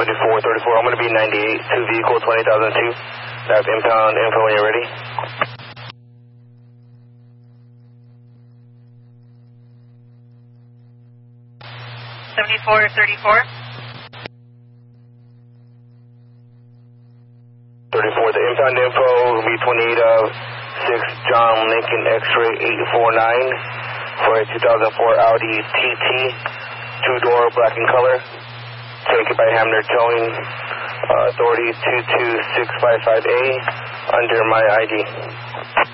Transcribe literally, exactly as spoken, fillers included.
seventy-four thirty-four, I'm going to be ninety-eight, two vehicle, twenty thousand two. That's impound info when you're ready. seventy-four thirty-four. thirty-four, the impound info will be twenty-eight of six John Lincoln X-ray eight four nine for a two thousand four Audi T T, two-door, black in color. Taken by Hamner Towing uh, Authority two two six five five A under my I D.